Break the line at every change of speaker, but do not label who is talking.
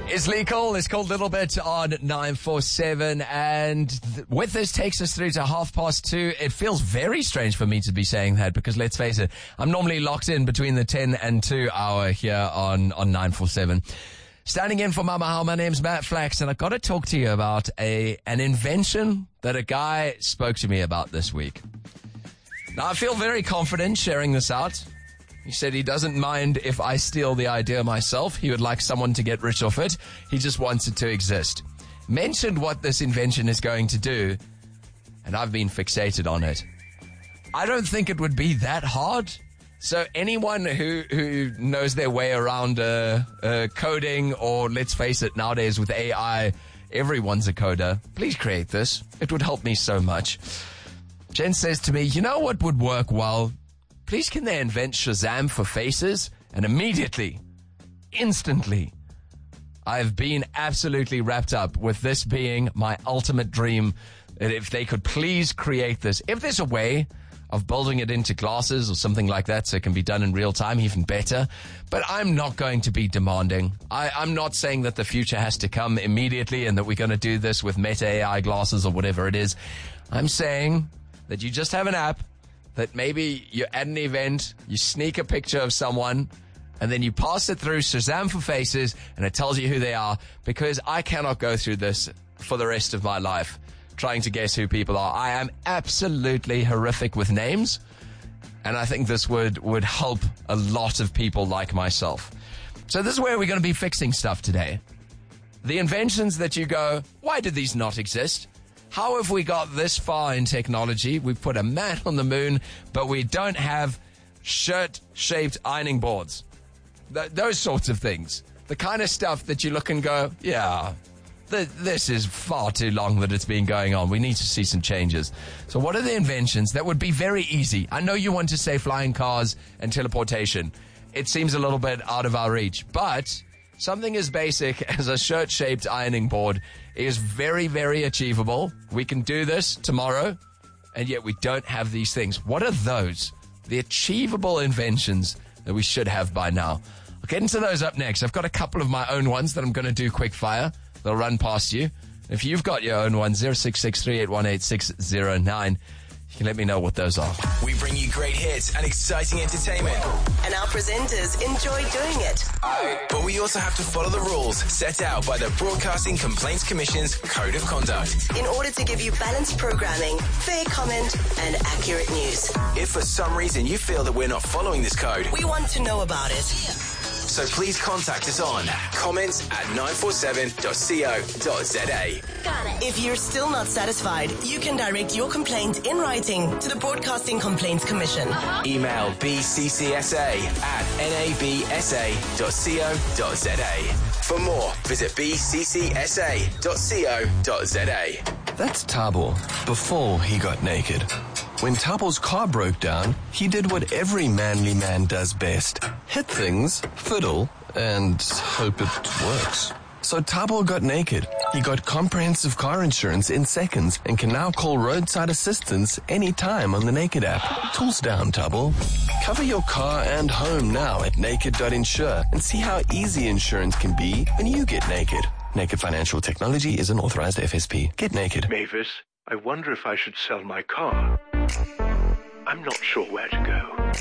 It's legal. It's called Little Bit on 947. And with this takes us through to 2:30. It feels very strange for me to be saying that because let's face it, I'm normally locked in between the 10 and 2 hour here on 947. Standing in for Mama How, my name's Matt Flax, and I've got to talk to you about an invention that a guy spoke to me about this week. Now, I feel very confident sharing this out. He said he doesn't mind if I steal the idea myself. He would like someone to get rich off it. He just wants it to exist. Mentioned what this invention is going to do, and I've been fixated on it. I don't think it would be that hard. So anyone who knows their way around coding, or let's face it, nowadays with AI, everyone's a coder. Please create this. It would help me so much. Jen says to me, you know what would work well? Please can they invent Shazam for faces? And immediately, instantly, I've been absolutely wrapped up with this being my ultimate dream. That if they could please create this. If there's a way of building it into glasses or something like that so it can be done in real time, even better. But I'm not going to be demanding. I'm not saying that the future has to come immediately and that we're going to do this with Meta AI glasses or whatever it is. I'm saying that you just have an app that maybe you're at an event, you sneak a picture of someone, and then you pass it through Shazam for faces, and it tells you who they are, because I cannot go through this for the rest of my life, trying to guess who people are. I am absolutely horrific with names, and I think this would help a lot of people like myself. So this is where we're going to be fixing stuff today. The inventions that you go, why did these not exist? How have we got this far in technology? We've put a man on the moon, but we don't have shirt-shaped ironing boards. Those sorts of things. The kind of stuff that you look and go, yeah, this is far too long that it's been going on. We need to see some changes. So what are the inventions that would be very easy? I know you want to say flying cars and teleportation. It seems a little bit out of our reach, but something as basic as a shirt-shaped ironing board is very, very achievable. We can do this tomorrow, and yet we don't have these things. What are those? The achievable inventions that we should have by now. I'll get into those up next. I've got a couple of my own ones that I'm going to do quick fire. They'll run past you. If you've got your own one, 0663818609. You can let me know what those are.
We bring you great hits and exciting entertainment.
And our presenters enjoy doing it.
But we also have to follow the rules set out by the Broadcasting Complaints Commission's Code of Conduct.
In order to give you balanced programming, fair comment, and accurate news.
If for some reason you feel that we're not following this code,
we want to know about it.
So please contact us on comments@947.co.za.
Got it. If you're still not satisfied, you can direct your complaint in writing to the Broadcasting Complaints Commission.
Email bccsa@nabsa.co.za. For more, visit bccsa.co.za.
That's Thabo before he got naked. When Thabo's car broke down, he did what every manly man does best. Hit things, fiddle, and hope it works. So Thabo got naked. He got comprehensive car insurance in seconds and can now call roadside assistance anytime on the Naked app. Tools down, Thabo. Cover your car and home now at naked.insure and see how easy insurance can be when you get naked. Naked Financial Technology is an authorized FSP. Get naked.
Mavis, I wonder if I should sell my car. I'm not sure where to go.